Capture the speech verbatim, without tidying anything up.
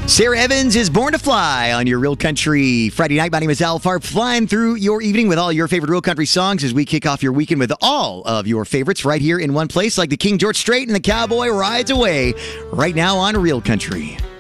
Sarah Evans is Born to Fly on your Real Country Friday night. My name is Al Farb, flying through your evening with all your favorite Real Country songs as we kick off your weekend with all of your favorites right here in one place, like the King George Strait and the Cowboy Rides Away, right now on Real Country.